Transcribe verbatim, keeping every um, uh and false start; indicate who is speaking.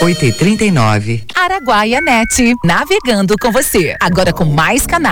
Speaker 1: oito e trinta e nove.
Speaker 2: Araguaia Net, navegando com você. Agora com mais canais.